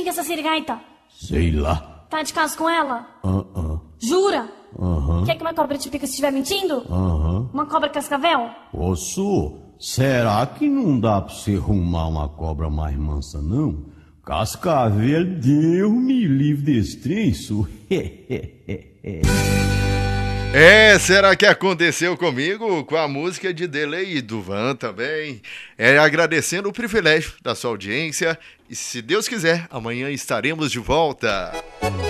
que é essa sirigaita? Sei lá. Tá de caso com ela? Jura? Quer que uma cobra te pica se estiver mentindo? Uma cobra cascavel? Ô, Su, será que não dá pra você arrumar uma cobra mais mansa, não? Cascavel, Deus me livre desse trem, Su. Será que aconteceu comigo? Com a música de Delay e Duvan também. Agradecendo o privilégio da sua audiência. E se Deus quiser, amanhã estaremos de volta.